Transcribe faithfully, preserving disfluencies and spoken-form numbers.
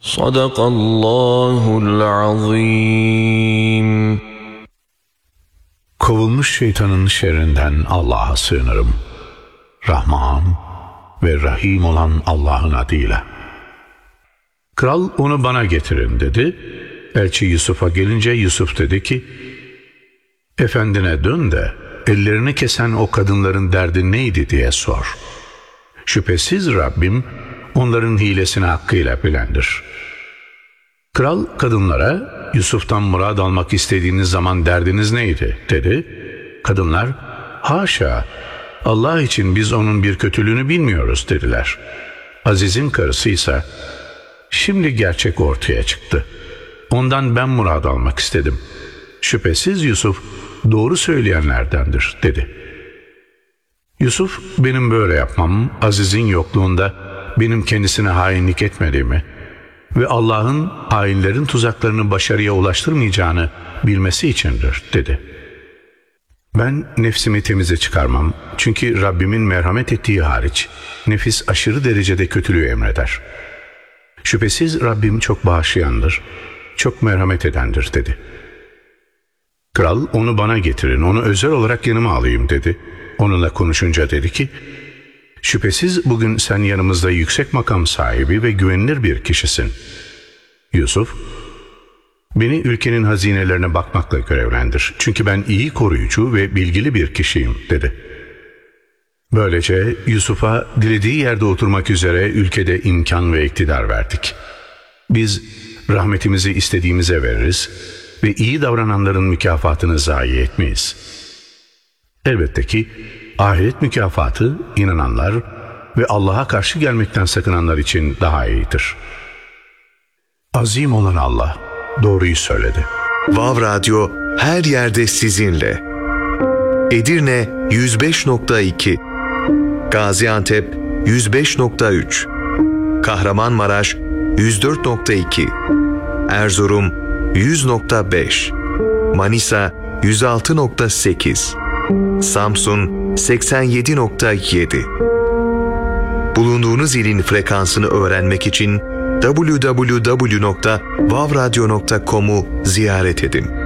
Sadakallahul azim. Kovulmuş şeytanın şerrinden Allah'a sığınırım. Rahman ve Rahim olan Allah'ın adıyla. Kral onu bana getirin dedi. Elçi Yusuf'a gelince Yusuf dedi ki, efendine dön de ellerini kesen o kadınların derdi neydi diye sor. Şüphesiz Rabbim onların hilesini hakkıyla bilendir. Kral kadınlara, Yusuf'tan murad almak istediğiniz zaman derdiniz neydi dedi. Kadınlar, haşa, Allah için biz onun bir kötülüğünü bilmiyoruz dediler. Aziz'in karısıysa, şimdi gerçek ortaya çıktı. Ondan ben murad almak istedim. Şüphesiz Yusuf doğru söyleyenlerdendir dedi. Yusuf, benim böyle yapmam, Aziz'in yokluğunda benim kendisine hainlik etmediğimi ve Allah'ın hainlerin tuzaklarını başarıya ulaştırmayacağını bilmesi içindir dedi. Ben nefsimi temize çıkarmam, çünkü Rabbimin merhamet ettiği hariç nefis aşırı derecede kötülüğü emreder. Şüphesiz Rabbim çok bağışlayandır, çok merhamet edendir dedi. Kral, onu bana getirin, onu özel olarak yanıma alayım dedi. Onunla konuşunca dedi ki, şüphesiz bugün sen yanımızda yüksek makam sahibi ve güvenilir bir kişisin. Yusuf, beni ülkenin hazinelerine bakmakla görevlendir. Çünkü ben iyi koruyucu ve bilgili bir kişiyim dedi. Böylece Yusuf'a dilediği yerde oturmak üzere ülkede imkan ve iktidar verdik. Biz rahmetimizi istediğimize veririz ve iyi davrananların mükafatını zayi etmeyiz. Elbette ki ahiret mükafatı inananlar ve Allah'a karşı gelmekten sakınanlar için daha iyidir. Azim olan Allah doğruyu söyledi. Vav Radyo her yerde sizinle. Edirne yüz beş nokta iki, Gaziantep yüz beş nokta üç, Kahramanmaraş yüz dört nokta iki, Erzurum yüz nokta beş, Manisa yüz altı nokta sekiz, Samsun seksen yedi nokta yedi. Bulunduğunuz ilin frekansını öğrenmek için double-u double-u double-u nokta vav radyo nokta com'u ziyaret edin.